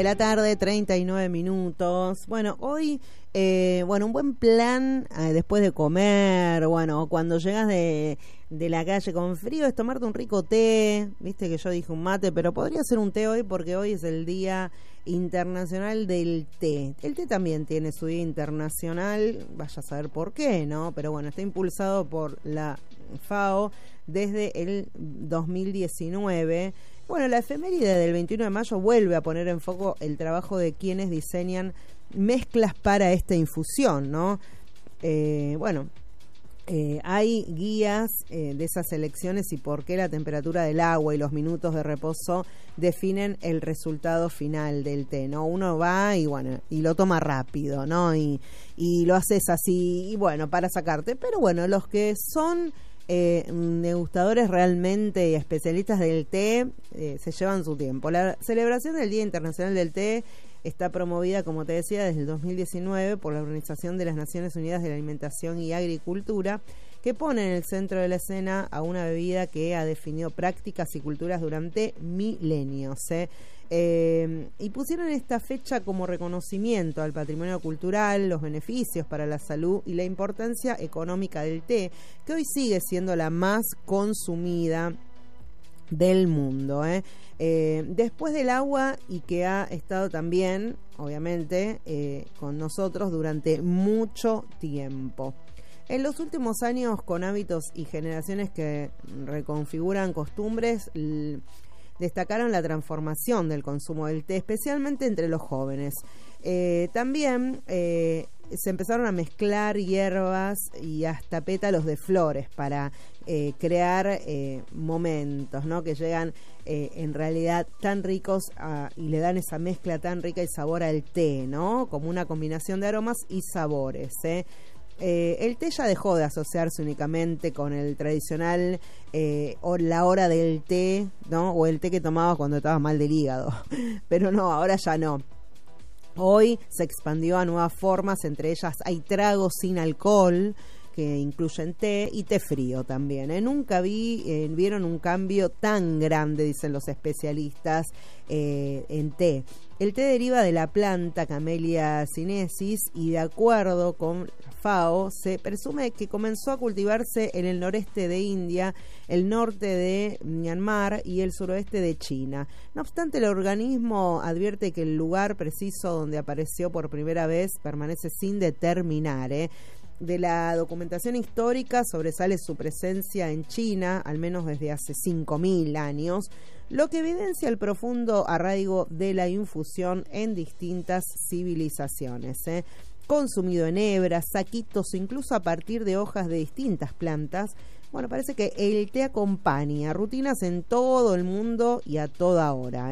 de la tarde, 39 minutos. Bueno, hoy, un buen plan después de comer, cuando llegas de la calle con frío es tomarte un rico té. Viste que yo dije un mate, pero podría ser un té hoy porque hoy es el Día Internacional del Té. El té también tiene su día internacional, vaya a saber por qué, ¿no? Pero bueno, está impulsado por la FAO desde el 2019. Bueno, la efeméride del 21 de mayo vuelve a poner en foco el trabajo de quienes diseñan mezclas para esta infusión, ¿no? Hay guías de esas elecciones y por qué la temperatura del agua y los minutos de reposo definen el resultado final del té, ¿no? Uno va y lo toma rápido, ¿no? Y lo haces así, para sacarte. Pero los que son degustadores realmente y especialistas del té se llevan su tiempo. La celebración del Día Internacional del Té está promovida, como te decía, desde el 2019 por la Organización de las Naciones Unidas de la Alimentación y Agricultura, que pone en el centro de la escena a una bebida que ha definido prácticas y culturas durante milenios. Y pusieron esta fecha como reconocimiento al patrimonio cultural, los beneficios para la salud y la importancia económica del té, que hoy sigue siendo la más consumida del mundo. Después del agua, y que ha estado también, obviamente, con nosotros durante mucho tiempo. En los últimos años, con hábitos y generaciones que reconfiguran costumbres, destacaron la transformación del consumo del té, especialmente entre los jóvenes. También se empezaron a mezclar hierbas y hasta pétalos de flores para crear momentos, ¿no? Que llegan en realidad tan ricos y le dan esa mezcla tan rica y sabor al té, ¿no? Como una combinación de aromas y sabores. El té ya dejó de asociarse únicamente con el tradicional o la hora del té, ¿no? O el té que tomabas cuando estabas mal del hígado. Pero no, ahora ya no. Hoy se expandió a nuevas formas, entre ellas hay tragos sin alcohol que incluyen té y té frío también. Nunca vieron un cambio tan grande, dicen los especialistas, en té. El té deriva de la planta Camellia sinensis y, de acuerdo con FAO, se presume que comenzó a cultivarse en el noreste de India, el norte de Myanmar y el suroeste de China. No obstante, el organismo advierte que el lugar preciso donde apareció por primera vez permanece sin determinar. De la documentación histórica sobresale su presencia en China, al menos desde hace 5.000 años, lo que evidencia el profundo arraigo de la infusión en distintas civilizaciones. Consumido en hebras, saquitos, incluso a partir de hojas de distintas plantas. Parece que el té acompaña rutinas en todo el mundo y a toda hora.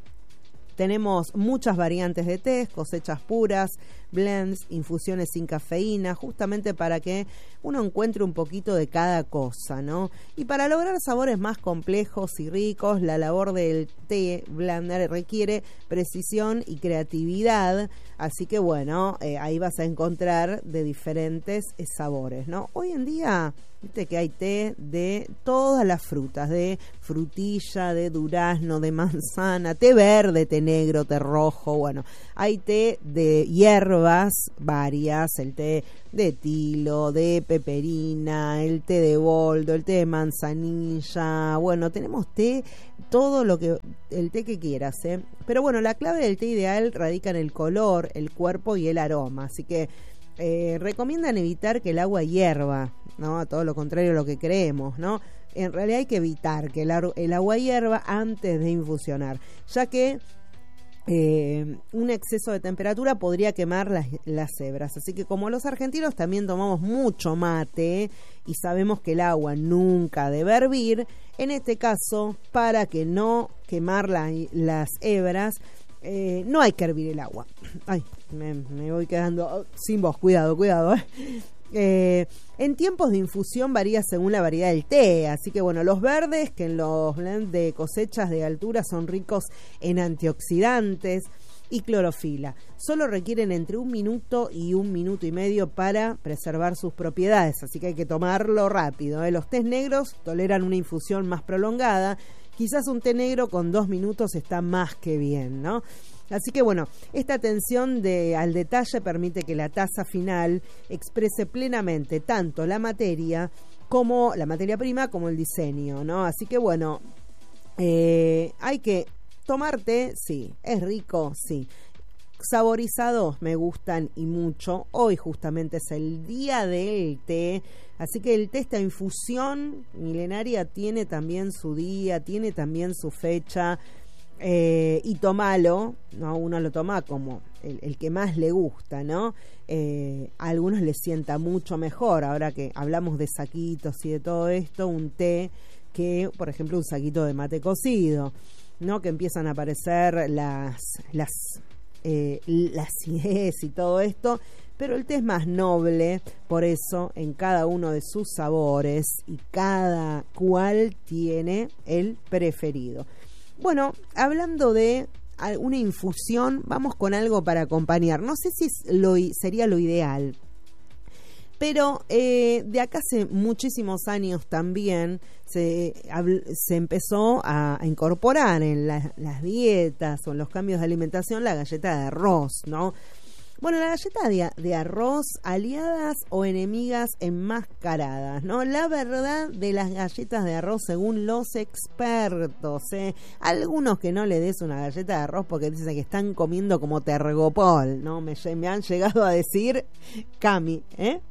Tenemos muchas variantes de té, cosechas puras, blends, infusiones sin cafeína, justamente para que uno encuentre un poquito de cada cosa, ¿no? Y para lograr sabores más complejos y ricos, la labor del té blender requiere precisión y creatividad, así que ahí vas a encontrar de diferentes sabores, ¿no? Hoy en día, viste que hay té de todas las frutas, de frutilla, de durazno, de manzana, té verde, té negro, té rojo, hay té de hierbas varias, el té de tilo, de peperina, el té de boldo, el té de manzanilla, tenemos té, el té que quieras, pero la clave del té ideal radica en el color, el cuerpo y el aroma, así que recomiendan evitar que el agua hierva, ¿no? A todo lo contrario de lo que creemos, ¿no? En realidad hay que evitar que el agua hierva antes de infusionar, ya que un exceso de temperatura podría quemar las hebras. Así que, como los argentinos también tomamos mucho mate y sabemos que el agua nunca debe hervir, en este caso, para que no quemar las hebras, no hay que hervir el agua. Ay, me voy quedando sin voz, cuidado. En tiempos de infusión varía según la variedad del té, así que los verdes, que en los blends de cosechas de altura son ricos en antioxidantes y clorofila, solo requieren entre 1 minuto y 1 minuto y medio para preservar sus propiedades, así que hay que tomarlo rápido. Los tés negros toleran una infusión más prolongada quizás un té negro con 2 minutos está más que bien, ¿no? Así que bueno, esta atención al detalle permite que la taza final exprese plenamente tanto la materia prima como el diseño, ¿no? Así que bueno, hay que tomar té, sí. Es rico, sí. Saborizados me gustan y mucho. Hoy justamente es el día del té, así que el té, esta infusión milenaria, tiene también su día, tiene también su fecha. Y tomalo, ¿no? Uno lo toma como el que más le gusta, ¿no? A algunos les sienta mucho mejor, ahora que hablamos de saquitos y de todo esto, un té que, por ejemplo, un saquito de mate cocido, ¿no? Que empiezan a aparecer las acidez y todo esto, pero el té es más noble, por eso en cada uno de sus sabores y cada cual tiene el preferido. Bueno, hablando de una infusión, vamos con algo para acompañar. No sé si sería lo ideal, pero de acá hace muchísimos años también se empezó a incorporar en las dietas o en los cambios de alimentación la galleta de arroz, ¿no? Bueno, la galleta de arroz, aliadas o enemigas enmascaradas, ¿no? La verdad de las galletas de arroz según los expertos, ¿eh? Algunos que no le des una galleta de arroz porque dicen que están comiendo como tergopol, ¿no? Me han llegado a decir, Cami,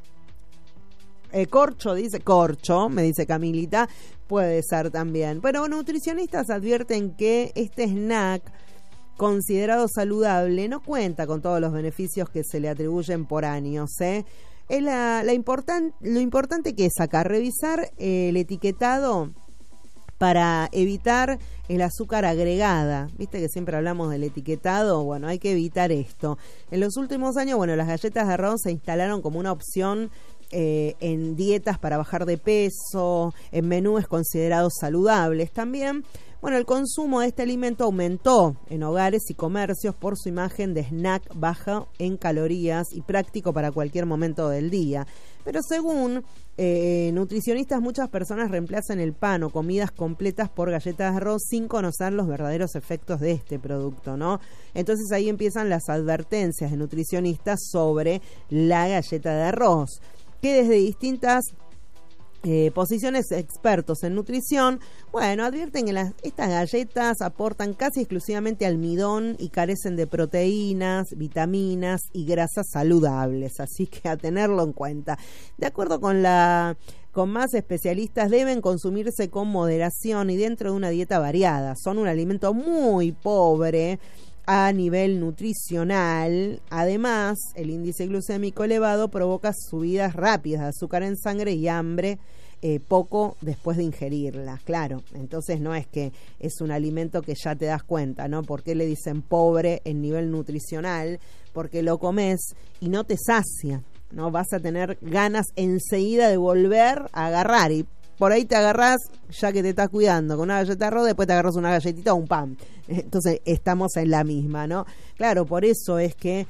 corcho, me dice Camilita, puede ser también. Pero nutricionistas advierten que este snack considerado saludable no cuenta con todos los beneficios que se le atribuyen por años, ¿eh? Es lo importante que es acá revisar el etiquetado para evitar el azúcar agregada. Viste que siempre hablamos del etiquetado, bueno, hay que evitar esto. En los últimos años, bueno, las galletas de arroz se instalaron como una opción en dietas para bajar de peso, en menús considerados saludables también. Bueno, el consumo de este alimento aumentó en hogares y comercios por su imagen de snack bajo en calorías y práctico para cualquier momento del día. Pero según nutricionistas, muchas personas reemplazan el pan o comidas completas por galletas de arroz sin conocer los verdaderos efectos de este producto, ¿no? Entonces ahí empiezan las advertencias de nutricionistas sobre la galleta de arroz, que desde distintas posiciones expertos en nutrición, bueno, advierten que estas galletas aportan casi exclusivamente almidón y carecen de proteínas, vitaminas y grasas saludables, así que a tenerlo en cuenta. De acuerdo con más especialistas, deben consumirse con moderación y dentro de una dieta variada. Son un alimento muy pobre a nivel nutricional. Además, el índice glucémico elevado provoca subidas rápidas de azúcar en sangre y hambre poco después de ingerirlas, claro. Entonces no es que es un alimento que ya te das cuenta, ¿no? ¿Por qué le dicen pobre en nivel nutricional? Porque lo comes y no te sacia, ¿no? Vas a tener ganas enseguida de volver a agarrar, y por ahí te agarrás, ya que te estás cuidando, con una galleta de arroz, después te agarras una galletita o un pan. Entonces estamos en la misma, ¿no? Claro, por eso es que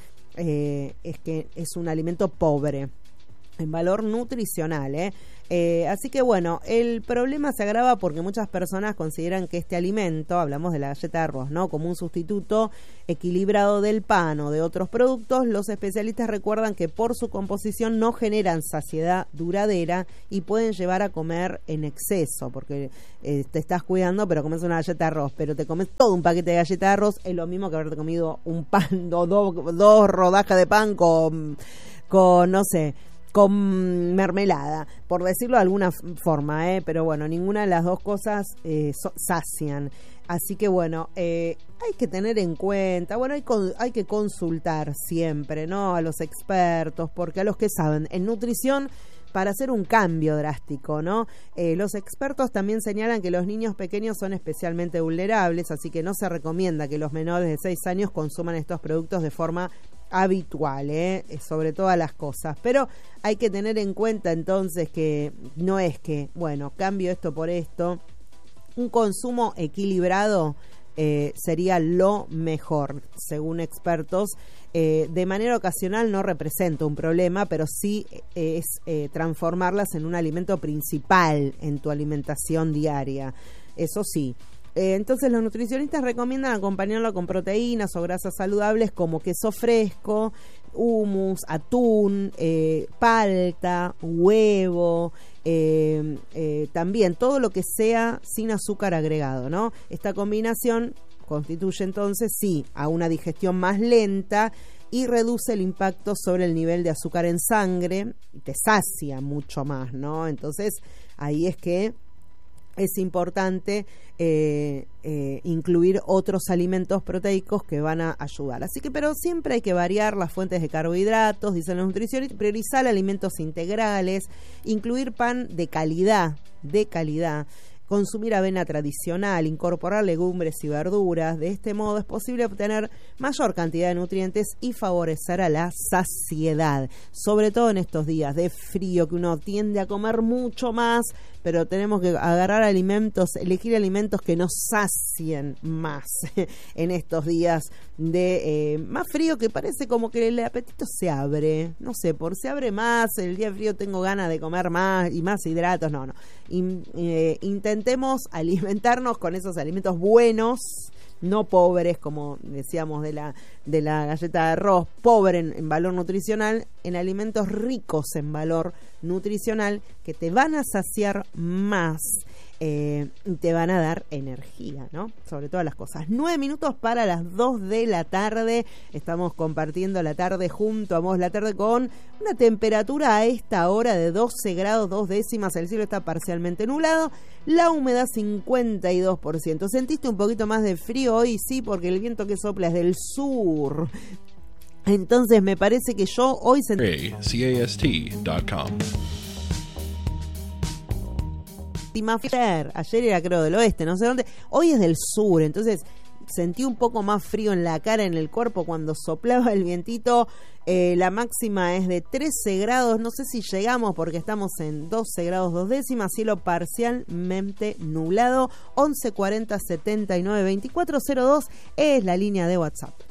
es un alimento pobre en valor nutricional, así que bueno, el problema se agrava porque muchas personas consideran que este alimento, hablamos de la galleta de arroz, ¿no?, como un sustituto equilibrado del pan o de otros productos. Los especialistas recuerdan que por su composición no generan saciedad duradera y pueden llevar a comer en exceso, porque te estás cuidando pero comes una galleta de arroz, pero te comes todo un paquete de galleta de arroz, es lo mismo que haberte comido un pan o dos rodajas de pan con no sé, con mermelada, por decirlo de alguna forma, pero bueno, ninguna de las dos cosas sacian. Así que bueno, hay que tener en cuenta, bueno, hay que consultar siempre, ¿no?, a los expertos, porque a los que saben en nutrición, para hacer un cambio drástico, ¿no? Los expertos también señalan que los niños pequeños son especialmente vulnerables, así que no se recomienda que los menores de 6 años consuman estos productos de forma habitual, sobre todas las cosas. Pero hay que tener en cuenta entonces que no es que, bueno, cambio esto por esto. Un consumo equilibrado sería lo mejor, según expertos. De manera ocasional no representa un problema, pero sí es transformarlas en un alimento principal en tu alimentación diaria. Eso sí, Entonces los nutricionistas recomiendan acompañarlo con proteínas o grasas saludables como queso fresco, hummus, atún, palta, huevo, también todo lo que sea sin azúcar agregado, ¿no? Esta combinación constituye entonces, sí, a una digestión más lenta y reduce el impacto sobre el nivel de azúcar en sangre y te sacia mucho más, ¿no? Entonces ahí es que es importante incluir otros alimentos proteicos que van a ayudar. Así que, pero siempre hay que variar las fuentes de carbohidratos, dicen los nutricionistas, priorizar alimentos integrales, incluir pan de calidad, consumir avena tradicional, incorporar legumbres y verduras. De este modo es posible obtener mayor cantidad de nutrientes y favorecer a la saciedad, sobre todo en estos días de frío que uno tiende a comer mucho más, pero tenemos que agarrar alimentos, elegir alimentos que nos sacien más en estos días de más frío, que parece como que el apetito se abre, no sé, se abre más, el día de frío tengo ganas de comer más y más hidratos, no. Intentemos alimentarnos con esos alimentos buenos, no pobres, como decíamos de la galleta de arroz, pobre en valor nutricional, en alimentos ricos en valor nutricional que te van a saciar más y te van a dar energía, ¿no? Sobre todas las cosas. 9 minutos para las 2 de la tarde. Estamos compartiendo la tarde junto a vos, la tarde con una temperatura a esta hora de 12 grados 2 décimas. El cielo está parcialmente nublado. La humedad 52%. ¿Sentiste un poquito más de frío hoy? Sí, porque el viento que sopla es del sur. Entonces me parece que yo hoy sentí... CAST.com. Ayer era creo del oeste, no sé dónde. Hoy es del sur, entonces sentí un poco más frío en la cara, en el cuerpo cuando soplaba el vientito. La máxima es de 13 grados, no sé si llegamos porque estamos en 12 grados 2 décimas, cielo parcialmente nublado. 1140 79 2402 es la línea de WhatsApp.